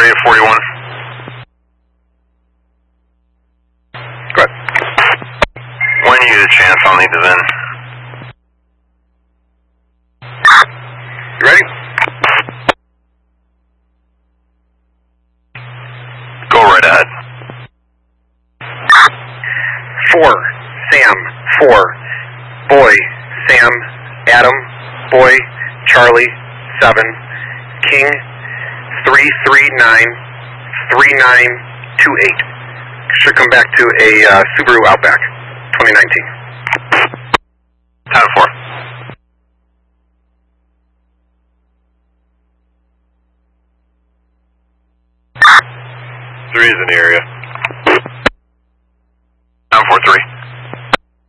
4841. Go ahead. When you get a chance, I'll need the VIN. You ready? Go right ahead. 4, Sam, 4, boy, Sam, Adam, boy, Charlie, 7, King, 339-3928. Should come back to a Subaru Outback, 2019. Time 4. Three is in the area. Time 4-3.